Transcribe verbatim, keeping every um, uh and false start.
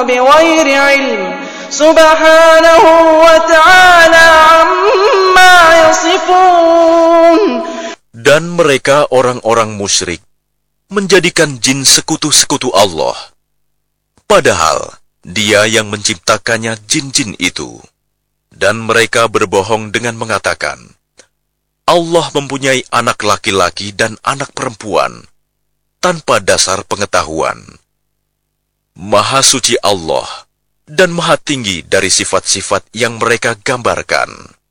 بغير علم سبحانه وتعالى عما يصفون. Dan mereka orang-orang musyrik menjadikan jin sekutu-sekutu Allah, padahal Dia yang menciptakannya jin-jin itu. Dan mereka berbohong dengan mengatakan, Allah mempunyai anak laki-laki dan anak perempuan, tanpa dasar pengetahuan. Maha suci Allah, dan maha tinggi dari sifat-sifat yang mereka gambarkan.